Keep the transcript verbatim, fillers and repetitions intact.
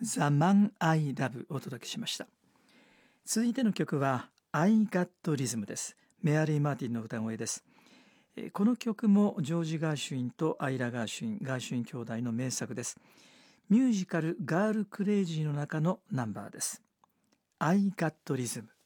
The Man I Love をお届けしました。続いての曲は I Got Rhythm です。メアリー・マーティンの歌声です。この曲もジョージ・ガーシュインとアイラ・ガーシュイン、ガーシュイン兄弟の名作です。ミュージカルガール・クレイジーの中のナンバーです。I Got Rhythm。